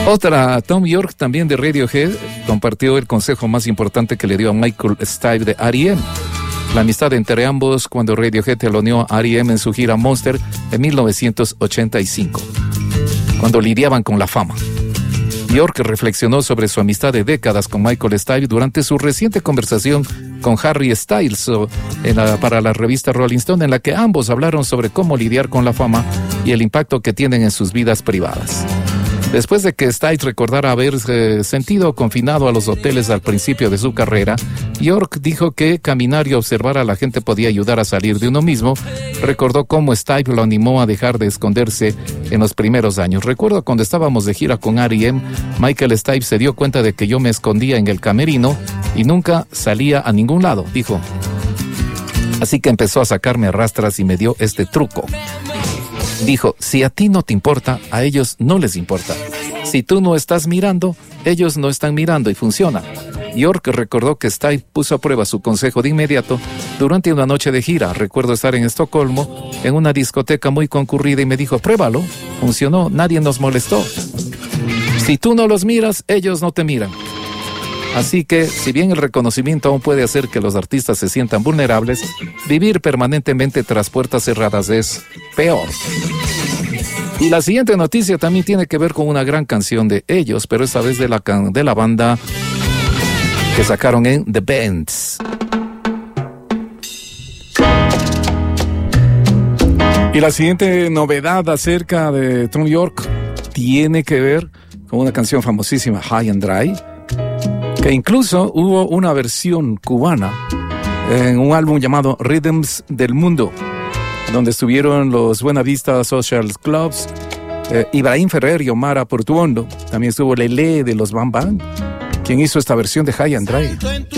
Otra, Thom Yorke, también de Radiohead, compartió el consejo más importante que le dio a Michael Stipe de R.E.M. La amistad entre ambos cuando Radiohead teloneó a R.E.M. en su gira Monster en 1985, cuando lidiaban con la fama. Yorke reflexionó sobre su amistad de décadas con Michael Stipe durante su reciente conversación con Harry Styles para la revista Rolling Stone, en la que ambos hablaron sobre cómo lidiar con la fama y el impacto que tienen en sus vidas privadas. Después de que Stipe recordara haberse sentido confinado a los hoteles al principio de su carrera, Yorke dijo que caminar y observar a la gente podía ayudar a salir de uno mismo. Recordó cómo Stipe lo animó a dejar de esconderse en los primeros años. Recuerdo cuando estábamos de gira con R.E.M., Michael Stipe se dio cuenta de que yo me escondía en el camerino y nunca salía a ningún lado, dijo. Así que empezó a sacarme a rastras y me dio este truco. Dijo, si a ti no te importa, a ellos no les importa. Si tú no estás mirando, ellos no están mirando y funciona. Yorke recordó que Stipe puso a prueba su consejo de inmediato durante una noche de gira. Recuerdo estar en Estocolmo, en una discoteca muy concurrida, y me dijo, pruébalo. Funcionó, nadie nos molestó. Si tú no los miras, ellos no te miran. Así que, si bien el reconocimiento aún puede hacer que los artistas se sientan vulnerables, vivir permanentemente tras puertas cerradas es peor. Y la siguiente noticia también tiene que ver con una gran canción de ellos, pero esta vez de la banda que sacaron en The Bends. Y la siguiente novedad acerca de Thom Yorke tiene que ver con una canción famosísima, High and Dry, que incluso hubo una versión cubana en un álbum llamado Rhythms del Mundo, donde estuvieron los Buena Vista Social Clubs, Ibrahim Ferrer y Omar Portuondo. También estuvo Lele de los Bam Bam, quien hizo esta versión de High and Dry.